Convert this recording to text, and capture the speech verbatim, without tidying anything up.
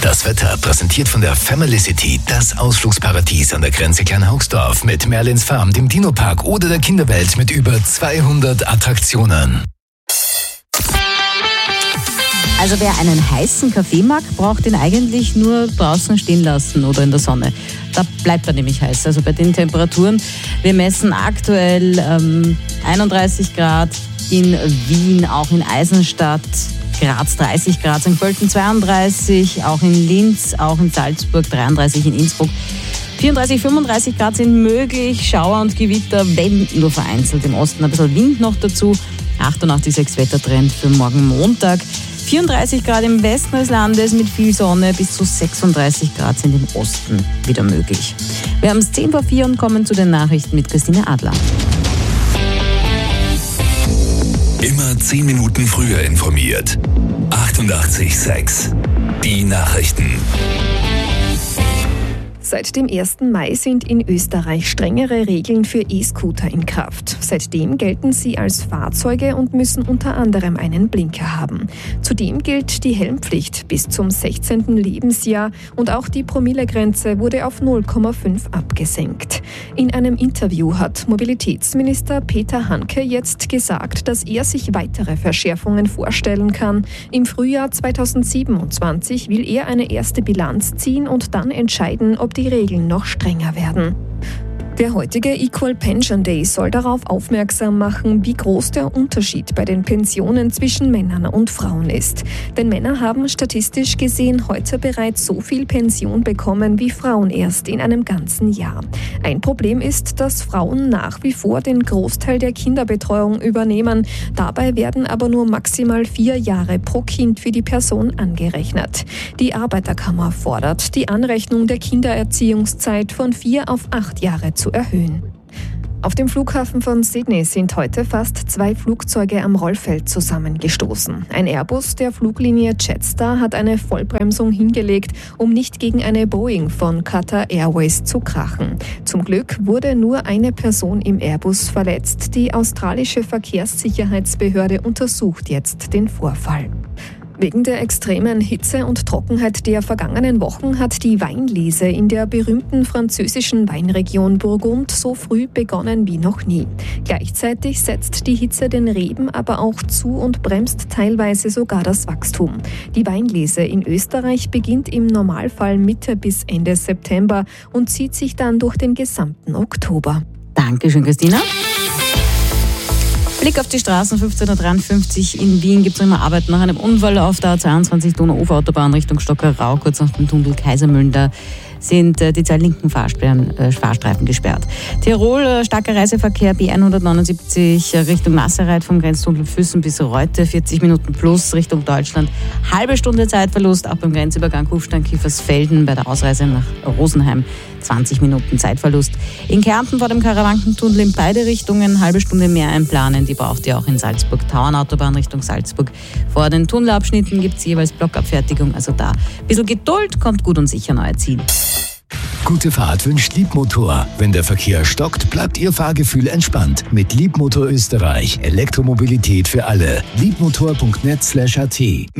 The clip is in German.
Das Wetter präsentiert von der Family City, das Ausflugsparadies an der Grenze Kleinhaugsdorf mit Merlins Farm, dem Dino-Park oder der Kinderwelt mit über zweihundert Attraktionen. Also wer einen heißen Kaffee mag, braucht ihn eigentlich nur draußen stehen lassen oder in der Sonne. Da bleibt er nämlich heiß. Also bei den Temperaturen, wir messen aktuell ähm, einunddreißig Grad in Wien, auch in Eisenstadt, Graz dreißig Grad, Sankt Pölten zweiunddreißig, auch in Linz, auch in Salzburg dreiunddreißig, in Innsbruck vierunddreißig, fünfunddreißig Grad sind möglich, Schauer und Gewitter, wenn nur vereinzelt im Osten, ein bisschen Wind noch dazu. achtundachtzig Komma sechs Wettertrend für morgen Montag. vierunddreißig Grad im Westen des Landes mit viel Sonne, bis zu sechsunddreißig Grad sind im Osten wieder möglich. Wir haben es zehn vor vier und kommen zu den Nachrichten mit Christine Adler. Immer zehn Minuten früher informiert. achtundachtzig Komma sechs. Die Nachrichten. Seit dem ersten Mai sind in Österreich strengere Regeln für E-Scooter in Kraft. Seitdem gelten sie als Fahrzeuge und müssen unter anderem einen Blinker haben. Zudem gilt die Helmpflicht bis zum sechzehnten Lebensjahr und auch die Promillegrenze wurde auf null Komma fünf abgesenkt. In einem Interview hat Mobilitätsminister Peter Hanke jetzt gesagt, dass er sich weitere Verschärfungen vorstellen kann. Im Frühjahr zweitausendsiebenundzwanzig will er eine erste Bilanz ziehen und dann entscheiden, ob die die Regeln noch strenger werden. Der heutige Equal Pension Day soll darauf aufmerksam machen, wie groß der Unterschied bei den Pensionen zwischen Männern und Frauen ist. Denn Männer haben statistisch gesehen heute bereits so viel Pension bekommen wie Frauen erst in einem ganzen Jahr. Ein Problem ist, dass Frauen nach wie vor den Großteil der Kinderbetreuung übernehmen. Dabei werden aber nur maximal vier Jahre pro Kind für die Person angerechnet. Die Arbeiterkammer fordert, die Anrechnung der Kindererziehungszeit von vier auf acht Jahre zu erhöhen. Auf dem Flughafen von Sydney sind heute fast zwei Flugzeuge am Rollfeld zusammengestoßen. Ein Airbus der Fluglinie Jetstar hat eine Vollbremsung hingelegt, um nicht gegen eine Boeing von Qatar Airways zu krachen. Zum Glück wurde nur eine Person im Airbus verletzt. Die australische Verkehrssicherheitsbehörde untersucht jetzt den Vorfall. Wegen der extremen Hitze und Trockenheit der vergangenen Wochen hat die Weinlese in der berühmten französischen Weinregion Burgund so früh begonnen wie noch nie. Gleichzeitig setzt die Hitze den Reben aber auch zu und bremst teilweise sogar das Wachstum. Die Weinlese in Österreich beginnt im Normalfall Mitte bis Ende September und zieht sich dann durch den gesamten Oktober. Dankeschön, Christina. Blick auf die Straßen, fünfzehn Uhr dreiundfünfzig in Wien gibt es immer Arbeit nach einem Unfall auf der A zweiundzwanzig Donau-Ufer-Autobahn Richtung Stockerau, kurz nach dem Tunnel Kaisermühlen. Da sind äh, die zwei linken Fahrstreifen, äh, Fahrstreifen gesperrt. Tirol, äh, starker Reiseverkehr, B hundertneunundsiebzig äh, Richtung Nasserreit vom Grenztunnel Füssen bis Reute, vierzig Minuten plus Richtung Deutschland. Halbe Stunde Zeitverlust, auch beim Grenzübergang Kufstein-Kiefersfelden bei der Ausreise nach Rosenheim. zwanzig Minuten Zeitverlust. In Kärnten vor dem Karawankentunnel in beide Richtungen, halbe Stunde mehr einplanen. Die braucht ihr auch in Salzburg. Tauernautobahn Richtung Salzburg. Vor den Tunnelabschnitten gibt es jeweils Blockabfertigung. Also da ein bisschen Geduld, kommt gut und sicher an euer Ziel. Gute Fahrt wünscht Liebmotor. Wenn der Verkehr stockt, bleibt Ihr Fahrgefühl entspannt. Mit Liebmotor Österreich. Elektromobilität für alle. liebmotor punkt net slash at